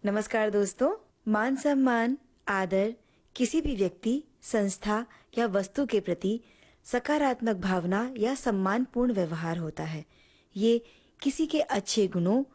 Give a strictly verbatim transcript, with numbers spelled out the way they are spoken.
नमस्कार दोस्तों। मान सम्मान, आदर किसी भी व्यक्ति, संस्था या वस्तु के प्रति सकारात्मक भावना या सम्मानपूर्ण व्यवहार होता है। ये किसी के अच्छे गुणों